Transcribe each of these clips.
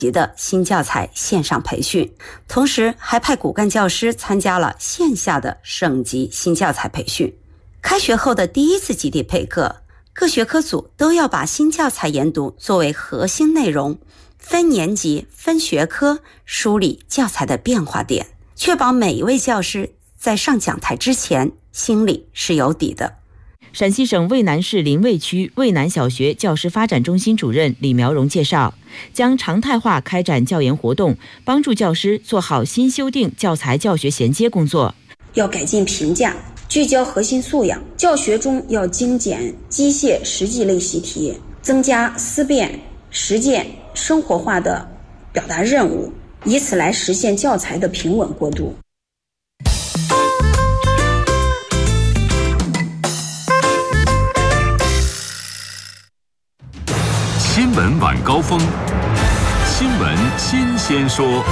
级的新教材线上培训，同时还派骨干教师参加了线下的省级新教材培训。开学后的第一次集体备课，各学科组都要把新教材研读作为核心内容，分年级、分学科梳理教材的变化点，确保每一位教师在上讲台之前心里是有底的。 陕西省渭南市临渭区渭南小学教师发展中心主任李苗荣介绍，将常态化开展教研活动，帮助教师做好新修订教材教学衔接工作。 要改进评价，聚焦核心素养，教学中要精简机械实际类习题，增加思辨、实践、生活化的表达任务，以此来实现教材的平稳过渡。 新闻晚高峰，新闻新鲜说。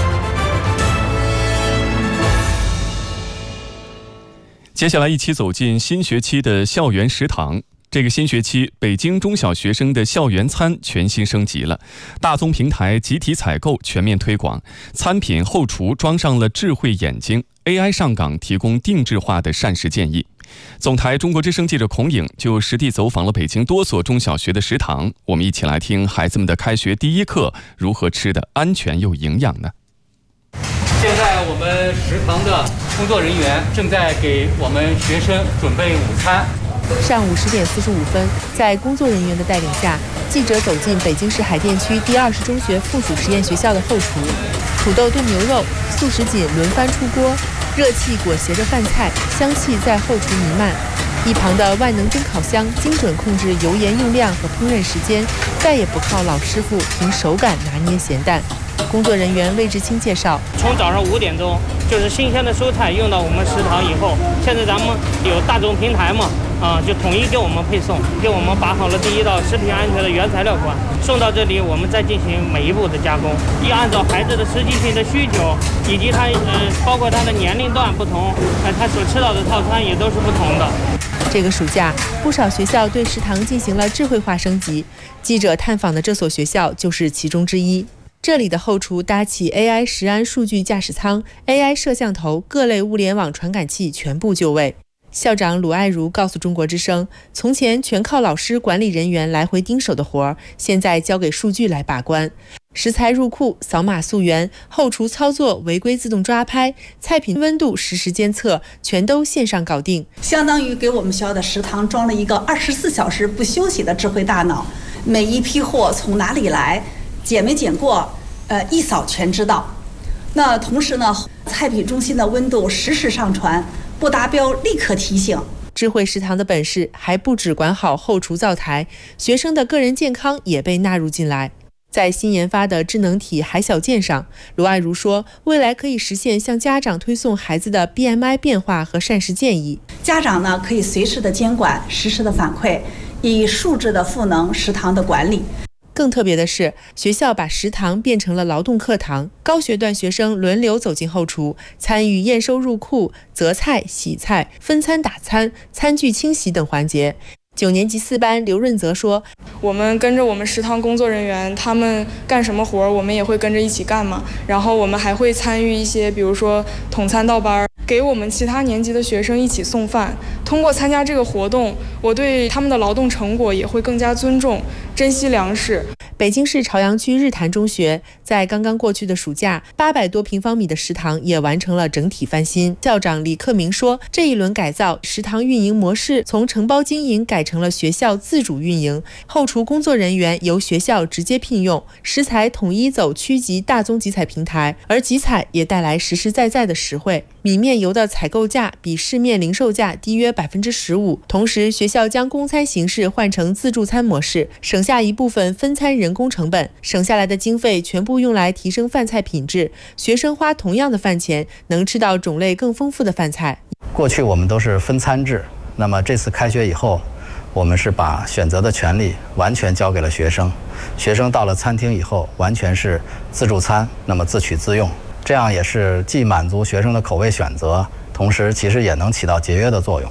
接下来一起走进新学期的校园食堂。这个新学期，北京中小学生的校园餐全新升级了，大宗平台集体采购全面推广，餐品后厨装上了智慧眼睛 ，AI 上岗提供定制化的膳食建议。总台中国之声记者孔颖就实地走访了北京多所中小学的食堂，我们一起来听孩子们的开学第一课如何吃得安全又营养呢？ 现在我们食堂的工作人员正在给我们学生准备午餐。 上午10点45分，在工作人员的带领下，记者走进北京市海淀区第20中学附属实验学校的后厨。土豆炖牛肉、素食锦轮番出锅，热气裹挟着饭菜，香气在后厨弥漫。一旁的万能蒸烤箱精准控制油盐用量和烹饪时间，再也不靠老师傅凭手感拿捏咸淡。工作人员魏志清介绍， 从早上5点钟，就是新鲜的蔬菜用到我们食堂以后，现在咱们有大众平台嘛，就统一给我们配送，给我们把好了第一道食品安全的原材料管，送到这里，我们再进行每一步的加工，要按照孩子的实际性的需求，以及他包括他的年龄段不同，他所吃到的套餐也都是不同的。 这个暑假，不少学校对食堂进行了智慧化升级，记者探访的这所学校就是其中之一。这里的后厨搭起 AI 食安数据驾驶舱、AI 摄像头、各类物联网传感器全部就位。校长鲁爱如告诉中国之声，从前全靠老师管理人员来回盯手的活儿，现在交给数据来把关。食材入库、扫码溯源，后厨操作违规自动抓拍，菜品温度实时监测，全都线上搞定。 相当于给我们学校的食堂装了一个24小时不休息的智慧大脑，每一批货从哪里来，检没检过，一扫全知道。那同时呢，菜品中心的温度实时上传，不达标立刻提醒。 智慧食堂的本事还不只管好后厨灶台，学生的个人健康也被纳入进来。在新研发的智能体海小健上，卢爱如说，未来可以实现向家长推送孩子的 BMI 变化和膳食建议。 家长呢可以随时的监管，实时的反馈，以数字的赋能食堂的管理。 更特别的是，学校把食堂变成了劳动课堂，高学段学生轮流走进后厨，参与验收入库、择菜、洗菜、分餐打餐、餐具清洗等环节。9年级4班刘润泽说， 我们跟着我们食堂工作人员，他们干什么活我们也会跟着一起干嘛，然后我们还会参与一些比如说统餐到班，给我们其他年级的学生一起送饭。通过参加这个活动，我对他们的劳动成果也会更加尊重，珍惜粮食。 北京市朝阳区日坛中学在刚刚过去的暑假，800多平方米的食堂也完成了整体翻新。校长李克明说，这一轮改造，食堂运营模式从承包经营改成了学校自主运营，后厨工作人员由学校直接聘用，食材统一走区级大宗集采平台，而集采也带来实实在在的实惠。米面油的采购价比市面零售价低约15%，同时学校将供餐形式换成自助餐模式，省下一部分分餐人工成本，省下来的经费全部用来提升饭菜品质，学生花同样的饭钱能吃到种类更丰富的饭菜。 过去我们都是分餐制，那么这次开学以后，我们是把选择的权利完全交给了学生，学生到了餐厅以后完全是自助餐，那么自取自用，这样也是既满足学生的口味选择，同时其实也能起到节约的作用。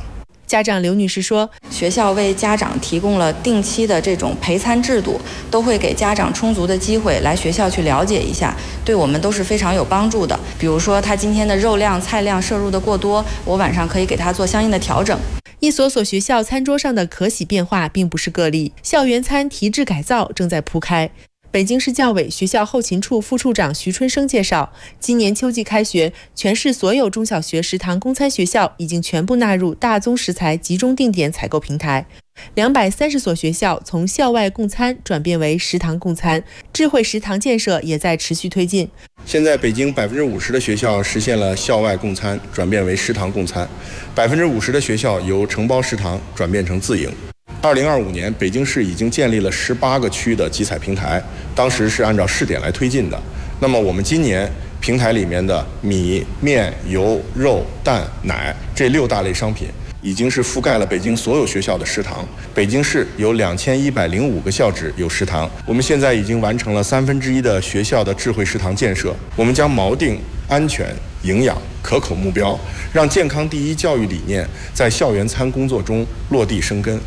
家长刘女士说， 学校为家长提供了定期的这种陪餐制度，都会给家长充足的机会来学校去了解一下，对我们都是非常有帮助的。比如说他今天的肉量、菜量摄入的过多，我晚上可以给他做相应的调整。 一所所学校餐桌上的可喜变化并不是个例，校园餐提质改造正在铺开。北京市教委学校后勤处副处长徐春生介绍，今年秋季开学，全市所有中小学食堂供餐学校已经全部纳入大宗食材集中定点采购平台，230所学校从校外供餐转变为食堂供餐，智慧食堂建设也在持续推进。 现在北京50%的学校实现了校外供餐转变为食堂供餐，50%的学校由承包食堂转变成自营。2025年，北京市已经建立了18个区的集采平台，当时是按照试点来推进的。那么我们今年平台里面的米、面、油、肉、蛋、奶这6大类商品，已经是覆盖了北京所有学校的食堂。北京市有2105个校址有食堂，我们现在已经完成了1/3的学校的智慧食堂建设。我们将锚定安全、营养、可口目标，让健康第一教育理念在校园餐工作中落地生根。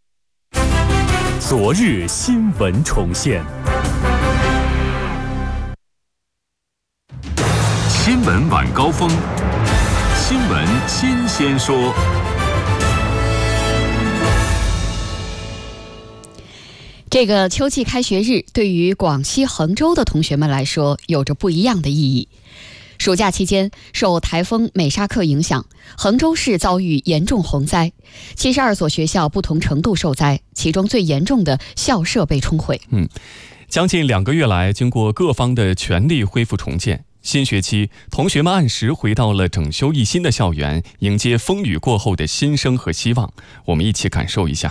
昨日新闻重现，新闻晚高峰，新闻新鲜说。 这个秋季开学日对于广西衡州的同学们来说有着不一样的意义。暑假期间，受台风美沙克影响，衡州市遭遇严重洪灾，72所学校不同程度受灾，其中最严重的校舍被冲毁。 将近2个月来，经过各方的全力恢复重建，新学期同学们按时回到了整修一新的校园，迎接风雨过后的新生和希望。我们一起感受一下。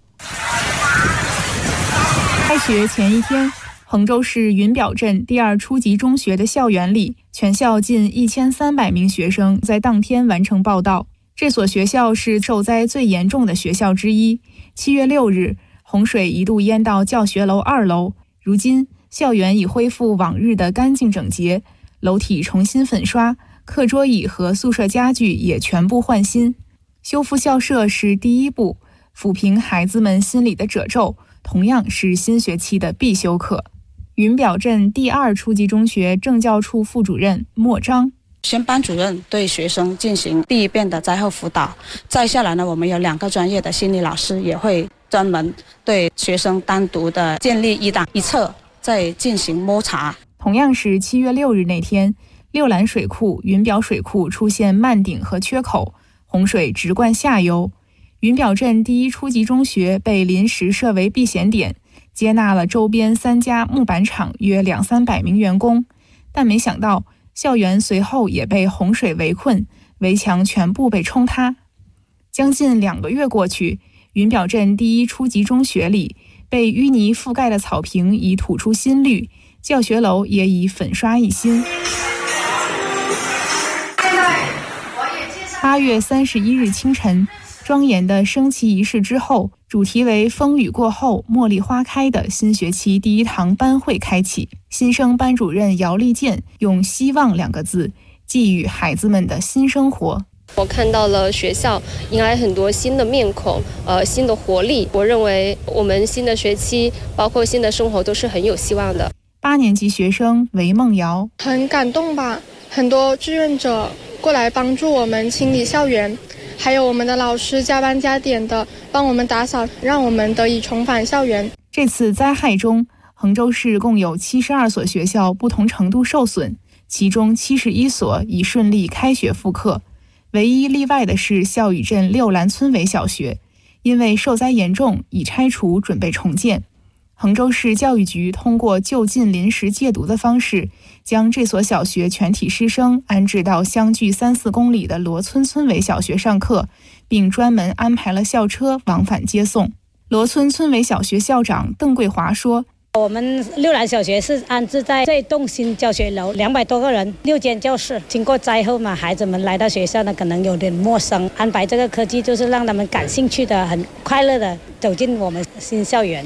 开学前一天，衡州市云表镇第2初级中学的校园里，全校近1300名学生在当天完成报到。这所学校是受灾最严重的学校之一。7月6日，洪水一度淹到教学楼2楼，如今校园已恢复往日的干净整洁，楼体重新粉刷，课桌椅和宿舍家具也全部换新。修复校舍是第一步，抚平孩子们心里的褶皱，同样是新学期的必修课。云表镇第2初级中学政教处副主任莫章， 先班主任对学生进行第一遍的灾后辅导，再下来呢，我们有2个专业的心理老师也会专门对学生单独的建立一档一册，再进行摸查。 同样是7月6日那天，六兰水库、云表水库出现漫顶和缺口，洪水直灌下游。云表镇第1初级中学被临时设为避险点，接纳了周边3家木板厂约200-300名员工，但没想到校园随后也被洪水围困，围墙全部被冲塌。将近2个月过去，云表镇第1初级中学里被淤泥覆盖的草坪已吐出新绿，教学楼也已粉刷一新。8月31日清晨，庄严的升旗仪式之后，主题为风雨过后茉莉花开的新学期第1堂班会开启。新生班主任姚丽健用希望2个字寄予孩子们的新生活。 我看到了学校迎来很多新的面孔，新的活力。我认为我们新的学期包括新的生活都是很有希望的。 8年级学生韦梦瑶， 很感动吧，很多志愿者过来帮助我们清理校园，还有我们的老师加班加点的帮我们打扫，让我们得以重返校园。 这次灾害中，衡州市共有72所学校不同程度受损，其中71所已顺利开学复课。唯一例外的是孝宇镇六兰村委小学，因为受灾严重，已拆除准备重建。衡州市教育局通过就近临时借读的方式，将这所小学全体师生安置到相距3-4公里的罗村村委小学上课，并专门安排了校车往返接送。罗村村委小学校长邓桂华说， 我们六兰小学是安置在这栋新教学楼，200多个人，6间教室。经过灾后嘛，孩子们来到学校呢，可能有点陌生，安排这个科技就是让他们感兴趣的、很快乐的走进我们新校园。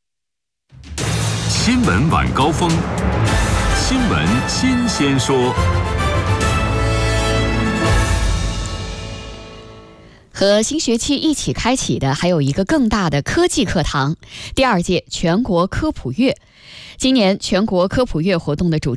新闻晚高峰，新闻新鲜说。 和新学期一起开启的还有一个更大的科技课堂——第2届全国科普月。今年全国科普月活动的主题